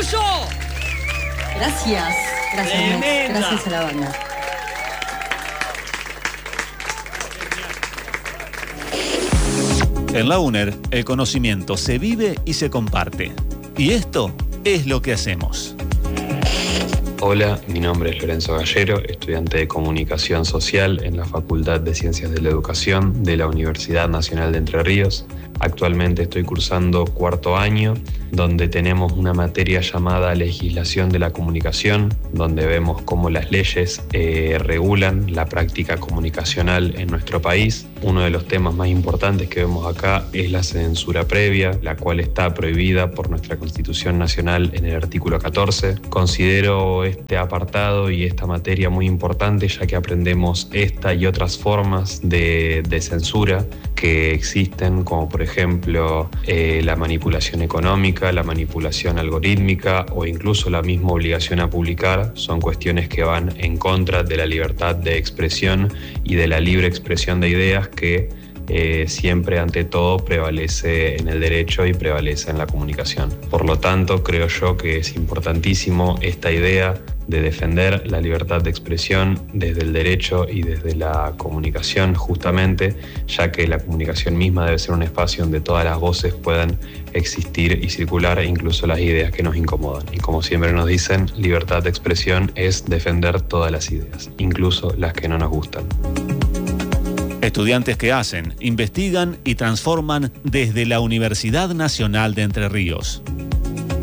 aplauso. Gracias. Gracias, Mex. Gracias a la banda. En la UNER, el conocimiento se vive y se comparte. Y esto es lo que hacemos. Hola, mi nombre es Lorenzo Gallero, estudiante de Comunicación Social en la Facultad de Ciencias de la Educación de la Universidad Nacional de Entre Ríos. Actualmente estoy cursando cuarto año, donde tenemos una materia llamada Legislación de la Comunicación, donde vemos cómo las leyes regulan la práctica comunicacional en nuestro país. Uno de los temas más importantes que vemos acá es la censura previa, la cual está prohibida por nuestra Constitución Nacional en el artículo 14. Considero este apartado y esta materia muy importante, ya que aprendemos esta y otras formas de censura que existen, como por ejemplo la manipulación económica, la manipulación algorítmica o incluso la misma obligación a publicar. Son cuestiones que van en contra de la libertad de expresión y de la libre expresión de ideas que siempre ante todo prevalece en el derecho y prevalece en la comunicación. Por lo tanto, creo yo que es importantísimo esta idea de defender la libertad de expresión desde el derecho y desde la comunicación, justamente, ya que la comunicación misma debe ser un espacio donde todas las voces puedan existir y circular, incluso las ideas que nos incomodan. Y como siempre nos dicen, libertad de expresión es defender todas las ideas, incluso las que no nos gustan. Estudiantes que hacen, investigan y transforman desde la Universidad Nacional de Entre Ríos.